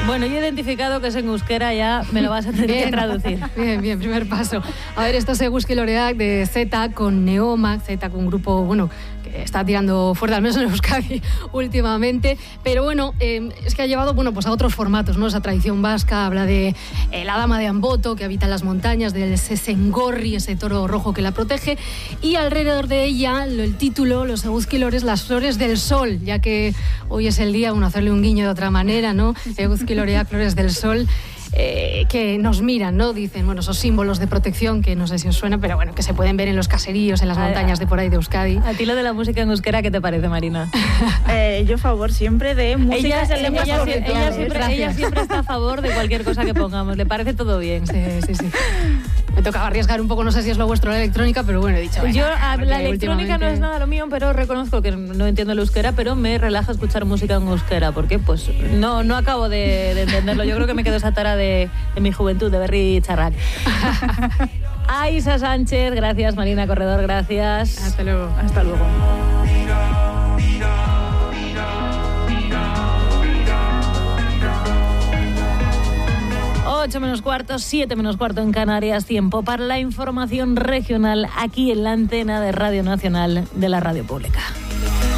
Bueno, yo he identificado que es en euskera, ya me lo vas a tener que traducir. Bien, primer paso. A ver, esto es Eguzki Loreak de Z con Neoma, Z con un grupo, bueno, que está tirando fuerte, al menos en Euskadi últimamente, pero bueno, es que ha llevado, bueno, pues a otros formatos, ¿no? Esa tradición vasca, habla de la dama de Amboto, que habita en las montañas, del Sesengorri, ese toro rojo que la protege, y alrededor de ella, el título, los Eguzki Lores, las flores del sol, ya que hoy es el día, bueno, hacerle un guiño de otra manera, ¿no? Eguzki Loreak, flores del sol, que nos miran, ¿no? Dicen, bueno, esos símbolos de protección que no sé si os suena, pero bueno, que se pueden ver en los caseríos, en las montañas de por ahí de Euskadi. ¿A ti lo de la música en euskera qué te parece, Marina? Yo a favor siempre de música en lenguas ella siempre está a favor de cualquier cosa que pongamos, le parece todo bien. Sí. Me tocaba arriesgar un poco, no sé si es lo vuestro la electrónica, pero bueno, he dicho... Yo, la electrónica no es nada lo mío, pero reconozco que no entiendo el euskera, pero me relaja escuchar música en euskera, porque pues no acabo de entenderlo. Yo creo que me quedo esa tara de mi juventud, de Berri Charrac. Aisa Sánchez, gracias. Marina Corredor, gracias. Hasta luego. Hasta luego. 8 menos cuarto, 7 menos cuarto en Canarias. Tiempo para la información regional aquí en la antena de Radio Nacional de la Radio Pública.